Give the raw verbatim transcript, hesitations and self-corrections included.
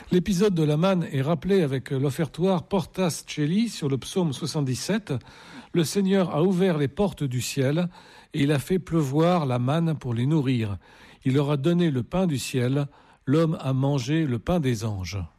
L'épisode de la manne est rappelé avec l'offertoire Portas Celi sur le psaume soixante-dix-sept. Le Seigneur a ouvert les portes du ciel et il a fait pleuvoir la manne pour les nourrir. Il leur a donné le pain du ciel, l'homme a mangé le pain des anges.